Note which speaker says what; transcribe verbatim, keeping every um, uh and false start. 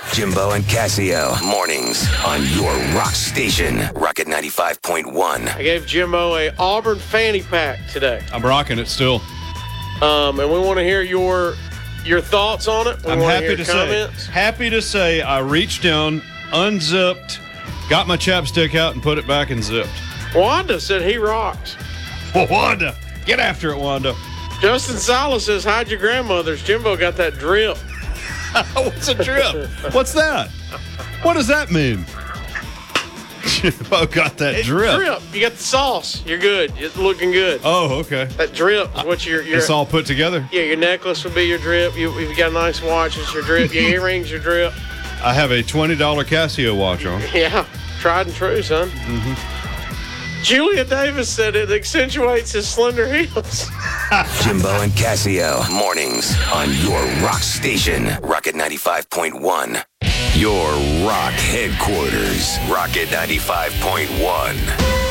Speaker 1: Jimbo and Casio, mornings on your rock station, Rocket ninety-five point one.
Speaker 2: I gave Jimbo a Auburn fanny pack today.
Speaker 3: I'm rocking it still.
Speaker 2: Um, and we want to hear your your thoughts on it. We
Speaker 3: I'm
Speaker 2: want
Speaker 3: happy
Speaker 2: hear
Speaker 3: to
Speaker 2: comments.
Speaker 3: say, happy to say I reached down, unzipped, got my chapstick out and put it back and zipped.
Speaker 2: Wanda said he rocks.
Speaker 3: Well, Wanda, get after it, Wanda.
Speaker 2: Justin Silas says, hide your grandmothers. Jimbo got that drip.
Speaker 3: What's a drip? What's that? What does that mean? Jimbo got that
Speaker 2: It's
Speaker 3: drip.
Speaker 2: drip. You got the sauce. You're good. It's looking good.
Speaker 3: Oh, okay.
Speaker 2: That drip is what your, your
Speaker 3: It's all put together.
Speaker 2: yeah, your necklace will be your drip. You, if you got a nice watch, it's your drip. Your earrings, your drip.
Speaker 3: I have a twenty dollars Casio watch on.
Speaker 2: Yeah, tried and true, son. Mm-hmm. Julia Davis said it accentuates his slender heels.
Speaker 1: Jimbo and Casio, mornings on your rock station, Rocket ninety-five point one. Your rock headquarters, Rocket ninety-five point one.